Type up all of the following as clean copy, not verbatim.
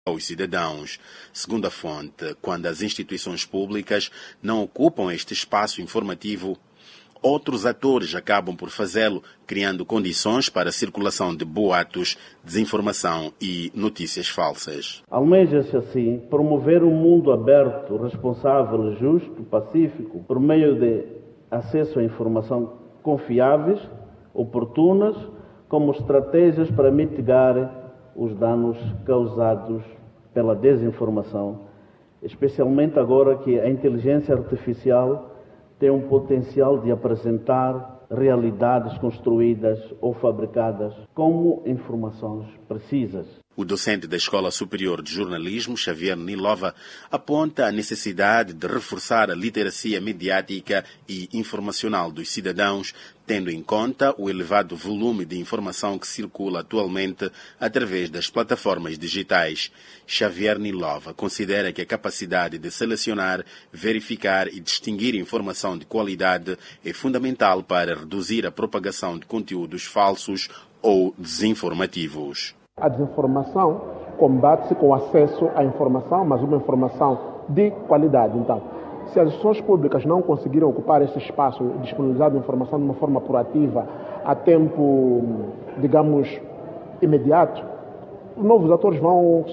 aos cidadãos. Segundo a fonte, quando as instituições públicas não ocupam este espaço informativo, outros atores acabam por fazê-lo, criando condições para a circulação de boatos, desinformação e notícias falsas. Almeja-se assim promover um mundo aberto, responsável, justo, pacífico, por meio de acesso a informação confiáveis, oportunas, como estratégias para mitigar os danos causados pela desinformação, especialmente agora que a inteligência artificial tem um potencial de apresentar realidades construídas ou fabricadas como informações precisas. O docente da Escola Superior de Jornalismo, Xavier Nilova, aponta a necessidade de reforçar a literacia mediática e informacional dos cidadãos, tendo em conta o elevado volume de informação que circula atualmente através das plataformas digitais. Xavier Nilova considera que a capacidade de selecionar, verificar e distinguir informação de qualidade é fundamental para reduzir a propagação de conteúdos falsos ou desinformativos. A desinformação combate-se com acesso à informação, mas uma informação de qualidade. Então, se as instituições públicas não conseguirem ocupar esse espaço, disponibilizar a informação de uma forma proativa, a tempo, digamos, imediato, novos atores vão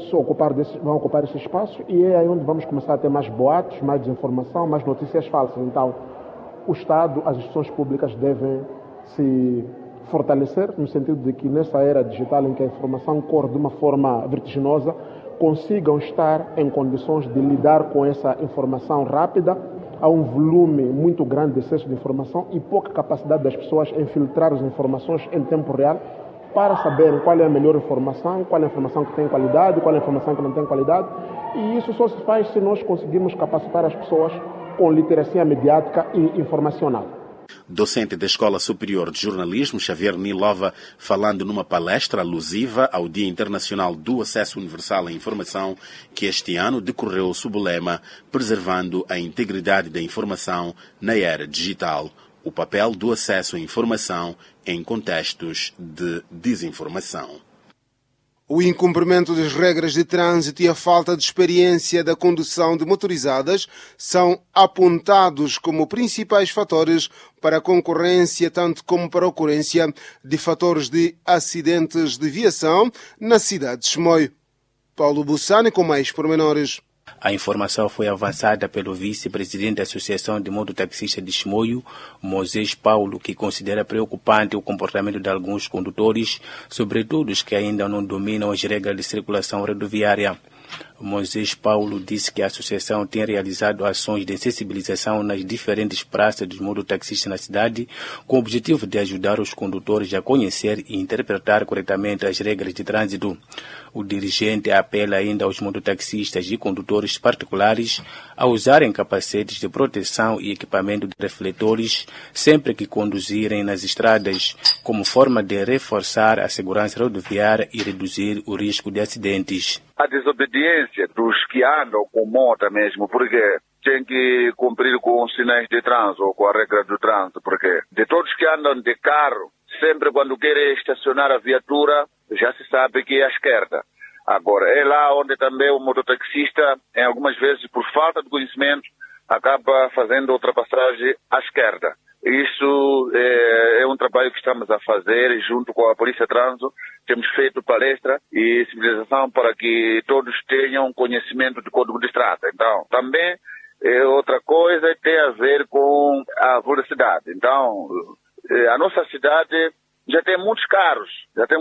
ocupar esse espaço e é aí onde vamos começar a ter mais boatos, mais desinformação, mais notícias falsas. Então, o Estado, as instituições públicas devem se fortalecer, no sentido de que nessa era digital em que a informação corre de uma forma vertiginosa, consigam estar em condições de lidar com essa informação rápida. Há um volume muito grande de excesso de informação e pouca capacidade das pessoas em filtrar as informações em tempo real para saberem qual é a melhor informação, qual é a informação que tem qualidade, qual é a informação que não tem qualidade. E isso só se faz se nós conseguirmos capacitar as pessoas com literacia mediática e informacional. Docente da Escola Superior de Jornalismo, Xavier Nilova, falando numa palestra alusiva ao Dia Internacional do Acesso Universal à Informação, que este ano decorreu sob o lema Preservando a Integridade da Informação na Era Digital, o papel do acesso à informação em contextos de desinformação. O incumprimento das regras de trânsito e a falta de experiência da condução de motorizadas são apontados como principais fatores para a concorrência, tanto como para a ocorrência de fatores de acidentes de viação na cidade de Chimoio. Paulo Bussani com mais pormenores. A informação foi avançada pelo vice-presidente da Associação de Mototaxistas de Chimoio, Moisés Paulo, que considera preocupante o comportamento de alguns condutores, sobretudo os que ainda não dominam as regras de circulação rodoviária. Moisés Paulo disse que a associação tem realizado ações de sensibilização nas diferentes praças dos mototaxistas na cidade, com o objetivo de ajudar os condutores a conhecer e interpretar corretamente as regras de trânsito. O dirigente apela ainda aos mototaxistas e condutores particulares a usarem capacetes de proteção e equipamento de refletores sempre que conduzirem nas estradas, como forma de reforçar a segurança rodoviária e reduzir o risco de acidentes. A desobediência dos que andam com moto mesmo, porque tem que cumprir com os sinais de trânsito ou com a regra do trânsito, porque de todos que andam de carro, sempre quando querem estacionar a viatura, já se sabe que é à esquerda. Agora, é lá onde também o mototaxista, em algumas vezes, por falta de conhecimento, acaba fazendo ultrapassagem à esquerda. Isso é um trabalho que estamos a fazer junto com a Polícia de Trânsito. Temos feito palestra e sensibilização para que todos tenham conhecimento do Código de Estrada. Então, também outra coisa tem a ver com a velocidade. Então, a nossa cidade já tem muitos carros,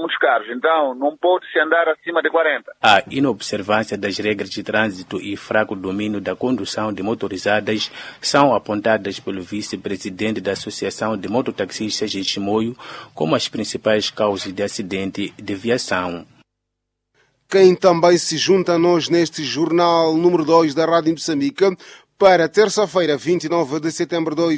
então não pode-se andar acima de 40. A inobservância das regras de trânsito e fraco domínio da condução de motorizadas são apontadas pelo vice-presidente da Associação de Mototaxistas de Chimoio como as principais causas de acidente de viação. Quem também se junta a nós neste jornal número 2 da Rádio Moçambique para terça-feira, 29 de setembro de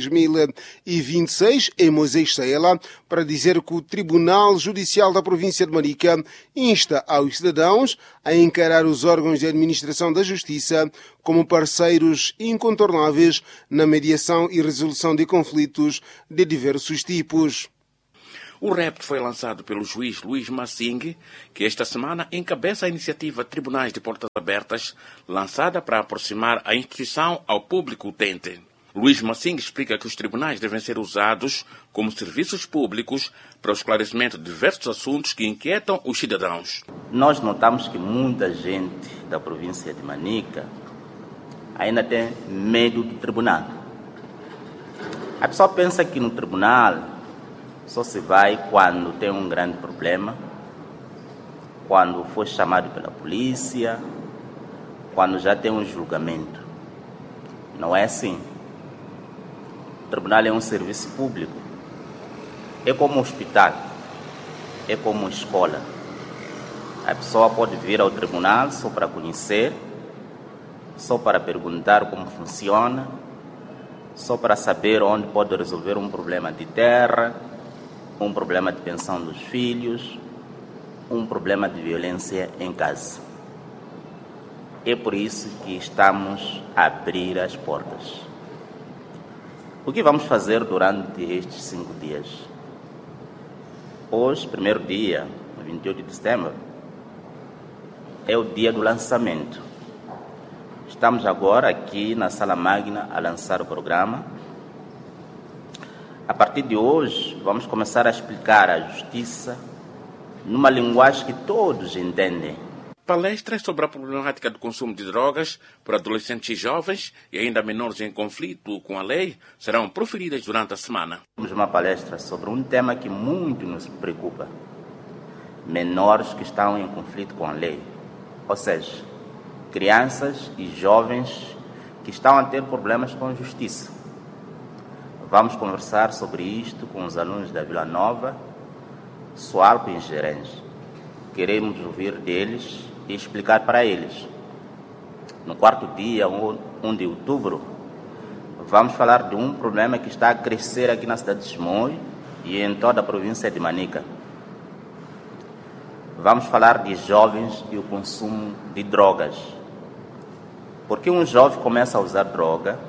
2026, em Moisés Saela, para dizer que o Tribunal Judicial da Província de Marica insta aos cidadãos a encarar os órgãos de administração da Justiça como parceiros incontornáveis na mediação e resolução de conflitos de diversos tipos. O repto foi lançado pelo juiz Luís Massing, que esta semana encabeça a iniciativa Tribunais de Portas Abertas, lançada para aproximar a instituição ao público utente. Luís Massing explica que os tribunais devem ser usados como serviços públicos para o esclarecimento de diversos assuntos que inquietam os cidadãos. Nós notamos que muita gente da província de Manica ainda tem medo do tribunal. A pessoa pensa que no tribunal só se vai quando tem um grande problema, quando foi chamado pela polícia, quando já tem um julgamento. Não é assim. O tribunal é um serviço público. É como um hospital, é como uma escola. A pessoa pode vir ao tribunal só para conhecer, só para perguntar como funciona, só para saber onde pode resolver um problema de terra, um problema de pensão dos filhos, um problema de violência em casa. É por isso que estamos a abrir as portas. O que vamos fazer durante estes 5 dias? Hoje, primeiro dia, 28 de setembro, é o dia do lançamento. Estamos agora aqui na Sala Magna a lançar o programa. A partir de hoje, vamos começar a explicar a justiça numa linguagem que todos entendem. Palestras sobre a problemática do consumo de drogas por adolescentes e jovens e ainda menores em conflito com a lei serão proferidas durante a semana. Temos uma palestra sobre um tema que muito nos preocupa. Menores que estão em conflito com a lei. Ou seja, crianças e jovens que estão a ter problemas com a justiça. Vamos conversar sobre isto com os alunos da Vila Nova, Soalco e Gerês. Queremos ouvir deles e explicar para eles. No 4º dia, 1 de outubro, vamos falar de um problema que está a crescer aqui na cidade de Chimoio e em toda a província de Manica. Vamos falar de jovens e o consumo de drogas. Porque um jovem começa a usar droga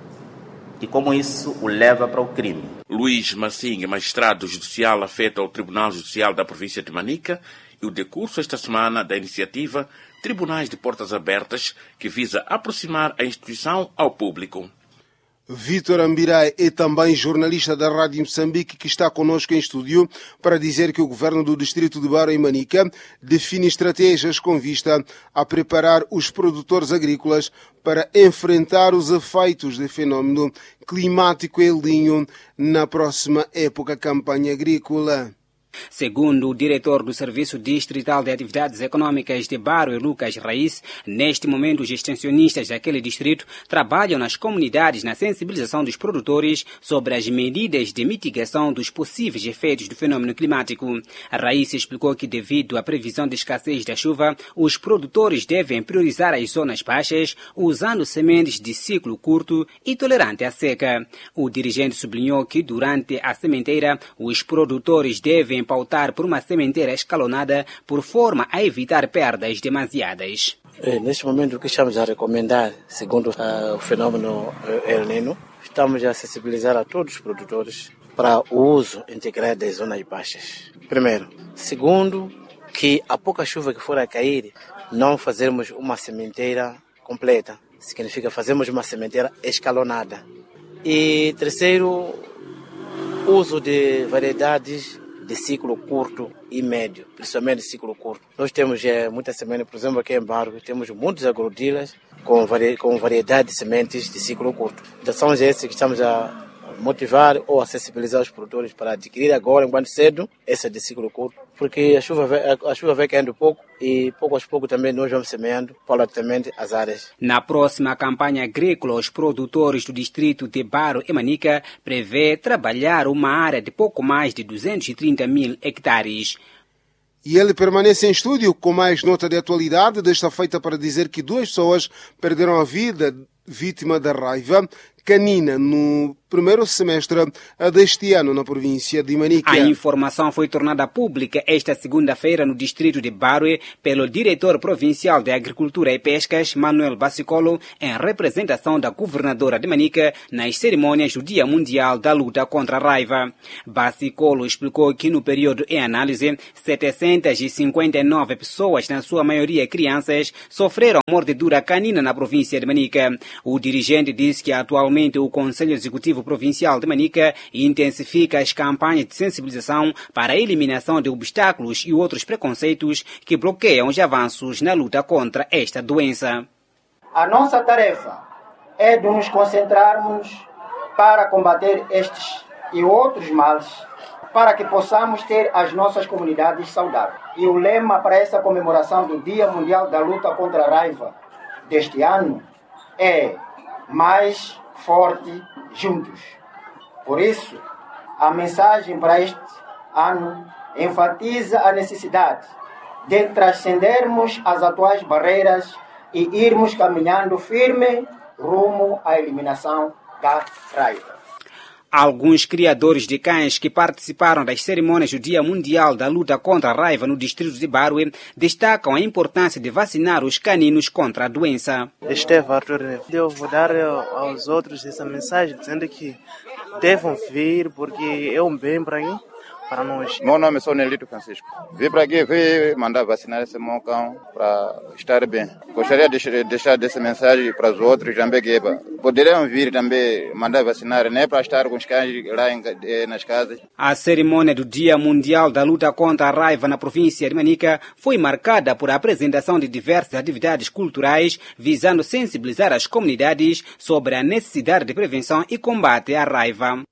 e como isso o leva para o crime. Luís Massing, magistrado judicial afeto ao Tribunal Judicial da província de Manica, e o decurso esta semana da iniciativa Tribunais de Portas Abertas, que visa aproximar a instituição ao público. Vítor Ambirai é também jornalista da Rádio Moçambique, que está conosco em estúdio para dizer que o governo do distrito de Barra e Manica define estratégias com vista a preparar os produtores agrícolas para enfrentar os efeitos do fenómeno climático El Niño na próxima época campanha agrícola. Segundo o diretor do Serviço Distrital de Atividades Econômicas de Barro, Lucas Raiz, neste momento os extensionistas daquele distrito trabalham nas comunidades na sensibilização dos produtores sobre as medidas de mitigação dos possíveis efeitos do fenômeno climático. Raiz explicou que, devido à previsão de escassez da chuva, os produtores devem priorizar as zonas baixas, usando sementes de ciclo curto e tolerante à seca. O dirigente sublinhou que, durante a sementeira, os produtores devem pautar por uma sementeira escalonada por forma a evitar perdas demasiadas. Neste momento, o que estamos a recomendar, segundo o fenômeno El Niño, estamos a sensibilizar a todos os produtores para o uso integrado das zonas baixas. Primeiro. Segundo, que a pouca chuva que for a cair, não fazermos uma sementeira completa. Significa fazermos uma sementeira escalonada. E terceiro, uso de variedades de ciclo curto e médio, principalmente de ciclo curto. Nós temos muitas sementes, por exemplo, aqui em Barro, temos muitos agrodilas com variedade de sementes de ciclo curto. Então são esses que estamos a motivar ou a sensibilizar os produtores para adquirir agora, enquanto cedo, essa de ciclo curto, porque a chuva vai caindo pouco e pouco a pouco também nós vamos semeando paulatinamente as áreas. Na próxima campanha agrícola, os produtores do distrito de Barro e Manica prevê trabalhar uma área de pouco mais de 230 mil hectares. E ele permanece em estúdio com mais nota de atualidade, desta feita para dizer que 2 pessoas perderam a vida vítima da raiva canina no primeiro semestre deste ano na província de Manica. A informação foi tornada pública esta segunda-feira no distrito de Barue pelo diretor provincial de Agricultura e Pescas, Manuel Bassicolo, em representação da governadora de Manica nas cerimônias do Dia Mundial da Luta contra a Raiva. Bassicolo explicou que no período em análise, 759 pessoas, na sua maioria crianças, sofreram mordedura canina na província de Manica. O dirigente disse que atualmente o Conselho Executivo Provincial de Manica intensifica as campanhas de sensibilização para a eliminação de obstáculos e outros preconceitos que bloqueiam os avanços na luta contra esta doença. A nossa tarefa é de nos concentrarmos para combater estes e outros males, para que possamos ter as nossas comunidades saudáveis. E o lema para essa comemoração do Dia Mundial da Luta contra a Raiva deste ano é mais forte juntos. Por isso, a mensagem para este ano enfatiza a necessidade de transcendermos as atuais barreiras e irmos caminhando firme rumo à eliminação da raiva. Alguns criadores de cães que participaram das cerimônias do Dia Mundial da Luta contra a Raiva no distrito de Barue destacam a importância de vacinar os caninos contra a doença. Esteve Arthur, eu vou dar aos outros essa mensagem dizendo que devem vir porque é um bem para mim. Meu nome é Nelito Francisco. Vim para aqui, fui mandar vacinar esse meu cão para estar bem. Gostaria de deixar essa mensagem para os outros também que poderiam vir também mandar vacinar, não é para estar com os cães lá nas casas. A cerimônia do Dia Mundial da Luta contra a Raiva na província de Manica foi marcada por a apresentação de diversas atividades culturais visando sensibilizar as comunidades sobre a necessidade de prevenção e combate à raiva.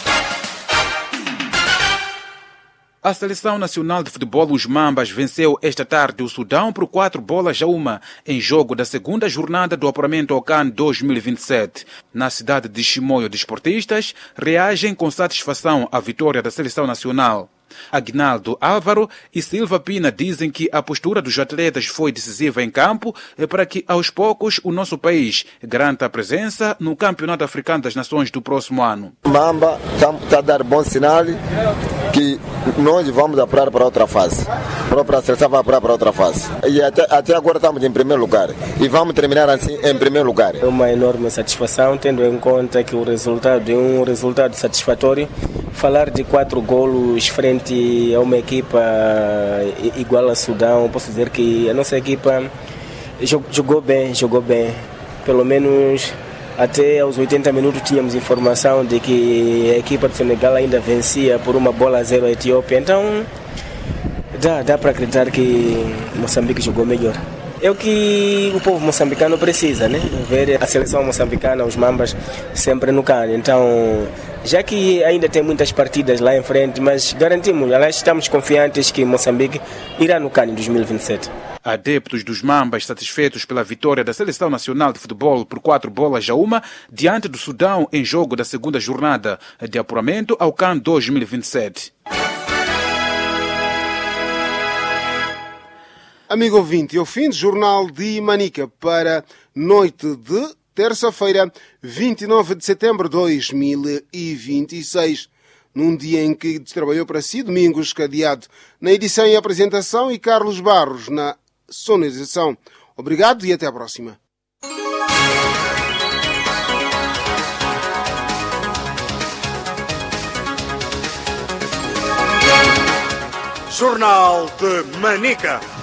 A Seleção Nacional de Futebol, os Mambas, venceu esta tarde o Sudão por 4-1 em jogo da segunda jornada do apuramento ao CAN 2027. Na cidade de Chimoio, desportistas reagem com satisfação à vitória da Seleção Nacional. Aguinaldo Álvaro e Silva Pina dizem que a postura dos atletas foi decisiva em campo para que, aos poucos, o nosso país garanta a presença no Campeonato Africano das Nações do próximo ano. Mamba está a dar bom sinal que nós vamos apurar para outra fase. A própria seleção vai apurar para outra fase. E até agora estamos em primeiro lugar. E vamos terminar assim em primeiro lugar. É uma enorme satisfação, tendo em conta que o resultado é um resultado satisfatório. Falar de 4 golos frente a uma equipa igual a Sudão, posso dizer que a nossa equipa jogou bem. Pelo menos até aos 80 minutos tínhamos informação de que a equipa do Senegal ainda vencia por 1-0 a Etiópia. Então dá para acreditar que Moçambique jogou melhor. É o que o povo moçambicano precisa, né? Ver a seleção moçambicana, os Mambas, sempre no CAN. Então, já que ainda tem muitas partidas lá em frente, mas garantimos, aliás, estamos confiantes que Moçambique irá no CAN em 2027. Adeptos dos Mambas satisfeitos pela vitória da Seleção Nacional de Futebol por 4-1 diante do Sudão em jogo da segunda jornada de apuramento ao CAN 2027. Amigo ouvinte, é o fim do Jornal de Manica para noite de terça-feira, 29 de setembro de 2026. Num dia em que trabalhou para si, Domingos Cadeado na edição e apresentação e Carlos Barros na sonorização. Obrigado e até a próxima. Jornal de Manica.